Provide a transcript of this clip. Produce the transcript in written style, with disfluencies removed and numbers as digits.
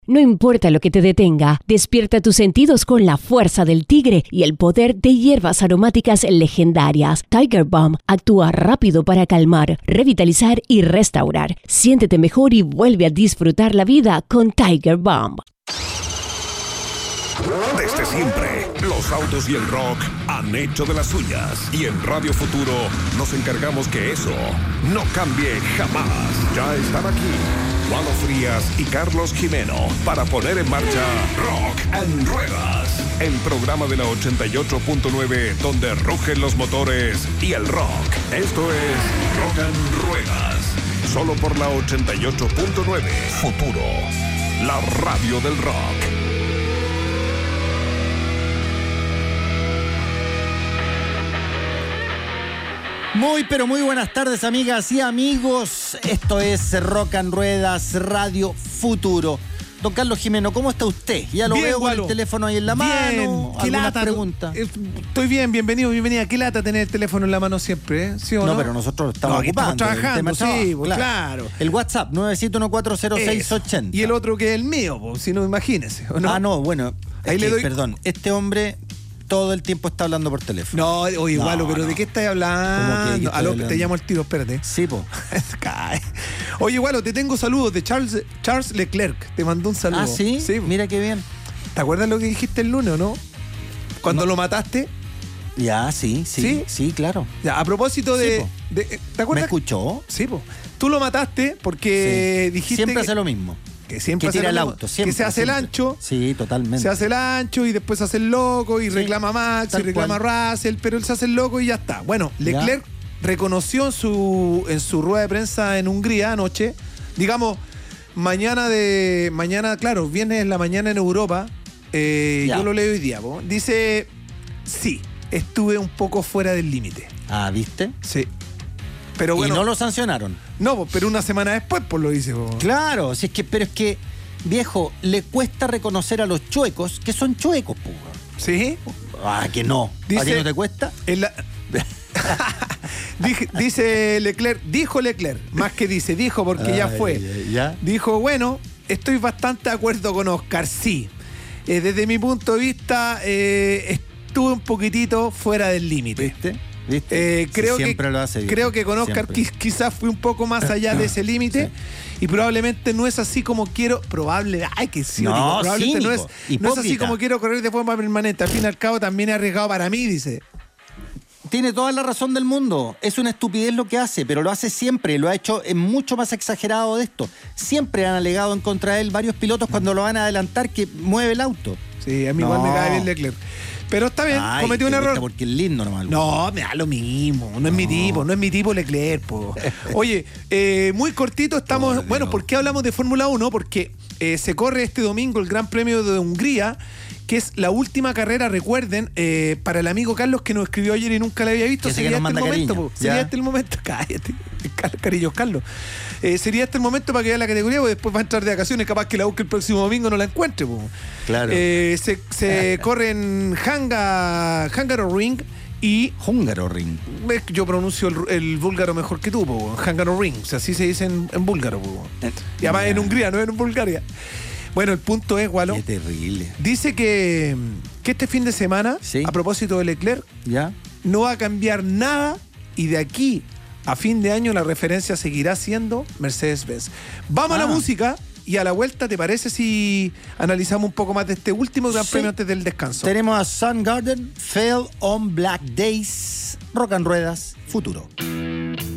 No importa lo que te detenga, despierta tus sentidos con la fuerza del tigre y el poder de hierbas aromáticas legendarias. Tiger Balm actúa rápido para calmar, revitalizar y restaurar. Siéntete mejor y vuelve a disfrutar la vida con Tiger Balm. Desde siempre, los autos y el rock han hecho de las suyas. Y en Radio Futuro nos encargamos que eso no cambie jamás. Ya están aquí Juano Frías y Carlos Jimeno para poner en marcha Rock and Ruedas, el programa de la 88.9 donde rugen los motores y el rock. Esto es Rock and Ruedas, solo por la 88.9 Futuro, la radio del rock. Muy, pero muy buenas tardes, amigas y amigos. Esto es Rock and Ruedas, Radio Futuro. Don Carlos Jimeno, ¿cómo está usted? Ya lo bien, veo con Gualo. el teléfono ahí en la mano. ¿Qué lata? Pregunta? Estoy bien, bienvenida. ¿Qué lata tener el teléfono en la mano siempre? ¿Sí o no? No, pero nosotros estamos aquí estamos ocupando. trabajando, sí, pues, claro. El WhatsApp, 971400680. Y el otro que es el mío, pues, si no, imagínese, ¿o no? Ah, no, bueno. Ahí le doy. Perdón, este hombre todo el tiempo está hablando por teléfono. No, oye, igual, pero ¿de qué estás hablando? ¿Cómo que de qué estoy Aló, hablando? te llamo al tiro, espérate. Sí, po. Cae. Oye, igual, te tengo saludos de Charles Leclerc. Te mandó un saludo. Ah, ¿sí? Sí. Mira qué bien. ¿Te acuerdas lo que dijiste el lunes o no? Cuando lo mataste. Ya, sí, claro. Ya, a propósito de, Sí, po. ¿te ¿Me acuerdas? escuchó? Sí, po. Tú lo mataste porque Sí. dijiste Siempre que, hace lo mismo. que siempre Que hace tira lo el mismo, auto, siempre. que se hace siempre. el ancho. Sí, totalmente. Se hace el ancho y después hace el loco y Sí. reclama a Max Tal y reclama a Russell, pero él se hace el loco y ya está. Bueno, Leclerc reconoció en su rueda de prensa en Hungría anoche, digamos, mañana, claro, viernes en la mañana en Europa, yo lo leo hoy día, po. Dice, sí, estuve un poco fuera del límite. Ah, ¿viste? Sí. Pero bueno, Y no lo sancionaron. no, pero una semana después pues lo dice. Po. Claro, si es que, pero es que, viejo, le cuesta reconocer a los chuecos que son chuecos, po. ¿Sí? Ah, que no. ¿A qué no te cuesta? En la... dice Leclerc, dijo Leclerc, más que dijo porque ya fue. ¿Ya? Dijo, bueno, estoy bastante de acuerdo con Oscar, sí. Desde mi punto de vista, estuve un poquitito fuera del límite. ¿Viste? ¿Viste? Creo Sí, que siempre lo hace bien. creo que con Oscar Siempre. quizás fui un poco más allá de ese límite. Sí. Y probablemente no es así como quiero. Probablemente No, no es cínico, así hipócrita. como quiero correr de forma permanente. Al fin y al cabo también he arriesgado para mí, dice. Tiene toda la razón del mundo. Es una estupidez lo que hace, pero lo hace siempre. Lo ha hecho en mucho más exagerado de esto. Siempre han alegado en contra de él varios pilotos cuando lo van a adelantar que mueve el auto. Sí, a mí igual me cae bien Leclerc. Pero está bien, Ay, cometió un te error. gusta porque es lindo nomás. No, me da lo mismo. No es mi tipo Leclerc, po. Oye, muy cortito estamos. Por Bueno, Dios. ¿por qué hablamos de Fórmula 1? Porque se corre este domingo el Gran Premio de Hungría, que es la última carrera, recuerden, para el amigo Carlos que nos escribió ayer y nunca la había visto. Que sé Sería que nos este el manda momento, cariño. po. Sería Ya. este el momento. Cállate, cariños, Carlos. Sería este el momento para que vea la categoría, porque después va a entrar de vacaciones, capaz que la busque el próximo domingo no la encuentre, po. Claro. Se corre en Hungaroring y Hungaroring. yo pronuncio el búlgaro mejor que tú, po. Hungaroring, o sea, así se dice en búlgaro, po. Y además en Hungría, no en Bulgaria. Bueno, el punto es, Gualo, Qué terrible. dice que este fin de semana, Sí. a propósito de Leclerc, ¿Ya? no va a cambiar nada y de aquí a fin de año la referencia seguirá siendo Mercedes-Benz. Vamos a la música y a la vuelta, ¿te parece si analizamos un poco más de este último Gran Sí. Premio antes del descanso? Tenemos a Soundgarden, Fell on Black Days, Rock and Ruedas, Futuro.